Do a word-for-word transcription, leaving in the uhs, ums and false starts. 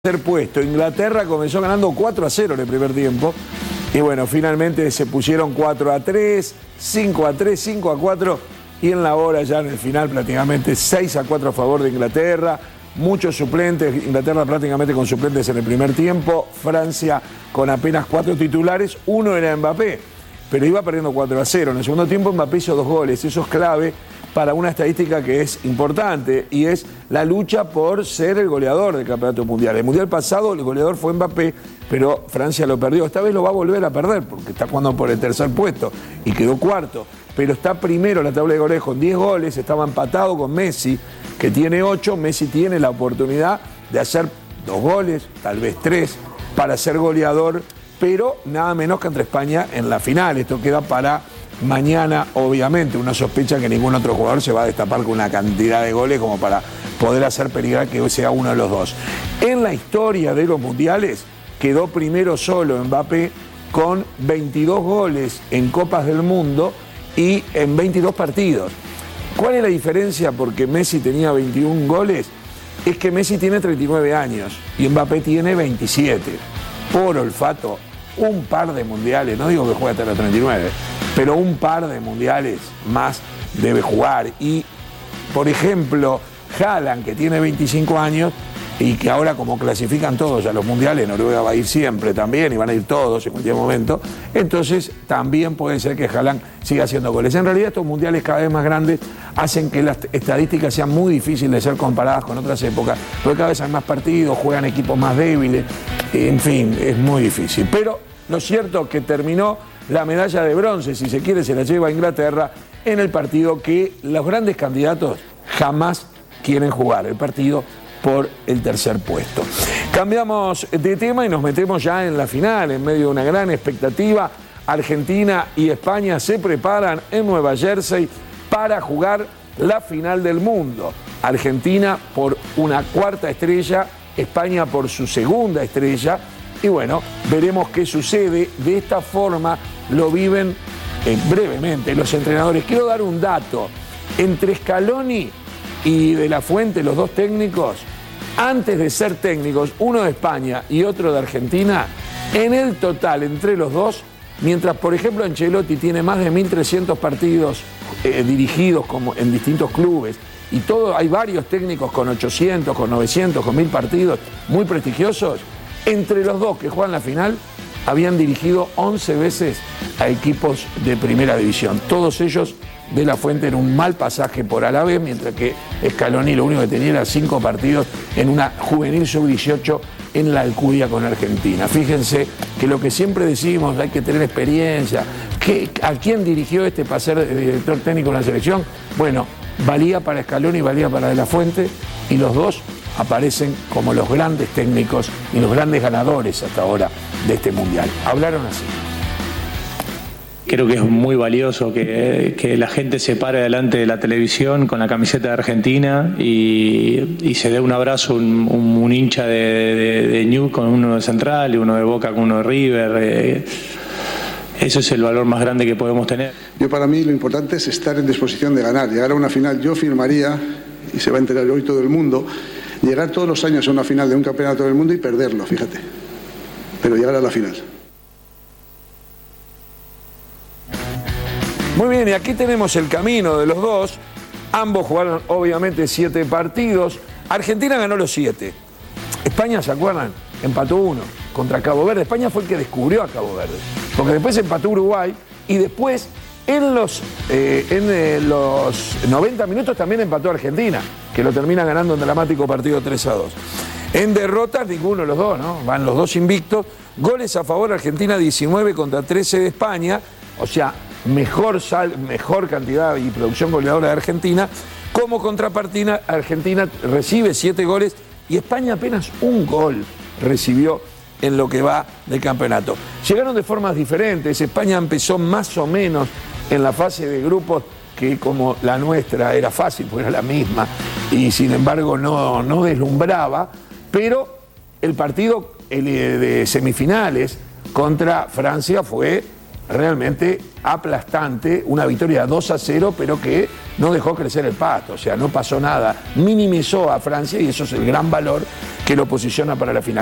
tercer puesto. Inglaterra comenzó ganando cuatro a cero en el primer tiempo. Y bueno, finalmente se pusieron cuatro a tres, cinco a tres, cinco a cuatro. Y en la hora ya en el final prácticamente seis a cuatro a favor de Inglaterra. Muchos suplentes, Inglaterra prácticamente con suplentes en el primer tiempo. Francia con apenas cuatro titulares. Uno era Mbappé, pero iba perdiendo cuatro a cero. En el segundo tiempo Mbappé hizo dos goles. Eso es clave para una estadística que es importante y es la lucha por ser el goleador del campeonato mundial. El mundial pasado el goleador fue Mbappé, pero Francia lo perdió. Esta vez lo va a volver a perder porque está jugando por el tercer puesto y quedó cuarto. Pero está primero en la tabla de goles con diez goles, estaba empatado con Messi, que tiene ocho. Messi tiene la oportunidad de hacer dos goles, tal vez tres, para ser goleador, pero nada menos que entre España en la final. Esto queda para mañana, obviamente. Una sospecha que ningún otro jugador se va a destapar con una cantidad de goles como para poder hacer peligrar que sea uno de los dos. En la historia de los mundiales quedó primero solo Mbappé con veintidós goles en Copas del Mundo y en veintidós partidos. ¿Cuál es la diferencia? Porque Messi tenía veintiún goles, es que Messi tiene treinta y nueve años y Mbappé tiene veintisiete. Por olfato, un par de mundiales, no digo que juegue hasta los treinta y nueve, pero un par de mundiales más debe jugar. Y, por ejemplo, Haaland, que tiene veinticinco años y que ahora como clasifican todos a los mundiales, Noruega va a ir siempre también y van a ir todos en cualquier momento, entonces también puede ser que Haaland siga haciendo goles. En realidad estos mundiales cada vez más grandes hacen que las estadísticas sean muy difíciles de ser comparadas con otras épocas, porque cada vez hay más partidos, juegan equipos más débiles, en fin, es muy difícil. Pero lo cierto es que terminó la medalla de bronce, si se quiere, se la lleva a Inglaterra en el partido que los grandes candidatos jamás quieren jugar, el partido por el tercer puesto. Cambiamos de tema y nos metemos ya en la final, en medio de una gran expectativa. Argentina y España se preparan en Nueva Jersey para jugar la final del mundo. Argentina por una cuarta estrella, España por su segunda estrella. Y bueno, veremos qué sucede. De esta forma lo viven eh, brevemente los entrenadores. Quiero dar un dato. Entre Scaloni y De La Fuente, los dos técnicos, antes de ser técnicos, uno de España y otro de Argentina, en el total, entre los dos, mientras por ejemplo Ancelotti tiene más de mil trescientos partidos eh, dirigidos como en distintos clubes, y todo, hay varios técnicos con ochocientos, con novecientos, con mil partidos muy prestigiosos, entre los dos que juegan la final, habían dirigido once veces a equipos de primera división. Todos ellos De La Fuente en un mal pasaje por Alavés, mientras que Scaloni lo único que tenía era cinco partidos en una juvenil sub dieciocho en la Alcudia con Argentina. Fíjense que lo que siempre decimos, hay que tener experiencia. ¿Qué, ¿A quién dirigió este para ser director técnico en la selección? Bueno, valía para Scaloni y valía para De La Fuente, y los dos aparecen como los grandes técnicos y los grandes ganadores hasta ahora de este mundial. Hablaron así. Creo que es muy valioso que, que la gente se pare delante de la televisión con la camiseta de Argentina y, y se dé un abrazo, un, un, un hincha de, de, de Newell's con uno de Central y uno de Boca con uno de River. Eh, eso es el valor más grande que podemos tener. Yo, para mí, lo importante es estar en disposición de ganar. Llegar a una final, yo firmaría, y se va a enterar hoy todo el mundo, llegar todos los años a una final de un campeonato del mundo y perderlo, fíjate. Pero llegar a la final. Muy bien, y aquí tenemos el camino de los dos. Ambos jugaron obviamente siete partidos. Argentina ganó los siete. España, ¿se acuerdan? Empató uno contra Cabo Verde. España fue el que descubrió a Cabo Verde, porque después empató Uruguay y después en los, eh, en, eh, los noventa minutos también empató Argentina, que lo termina ganando en dramático partido tres a dos. En derrotas ninguno de los dos, ¿no? Van los dos invictos. Goles a favor Argentina diecinueve contra trece de España, o sea, Mejor, sal, mejor cantidad y producción goleadora de Argentina. Como contrapartida, Argentina recibe siete goles y España apenas un gol recibió en lo que va del campeonato. Llegaron de formas diferentes. España empezó más o menos en la fase de grupos, que como la nuestra era fácil, pues era la misma, y sin embargo no, no deslumbraba, pero el partido el de semifinales contra Francia fue realmente aplastante, una victoria dos a cero, pero que no dejó crecer el pato, o sea, no pasó nada, minimizó a Francia y eso es el gran valor que lo posiciona para la final.